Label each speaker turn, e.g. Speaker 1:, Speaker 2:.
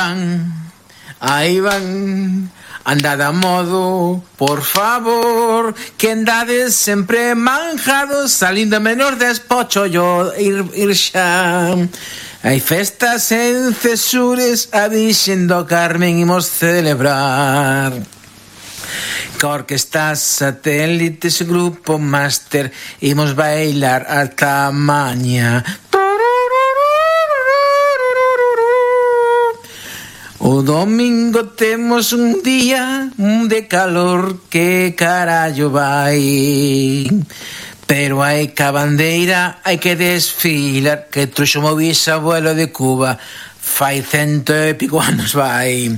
Speaker 1: aí van, andad a modo, por favor, que andades sempre manjados, salindo menor despocho yo ir xa. Hai festas en Cesures, a Virxen do Carmen imos celebrar. Ca orquesta satélites, grupo máster, imos bailar ata maña. O domingo temos un día de calor, que carallo vai. Pero hai que a bandeira, hai que desfilar, que truxo mo bisabuelo de Cuba, fai 100 e pico anos vai.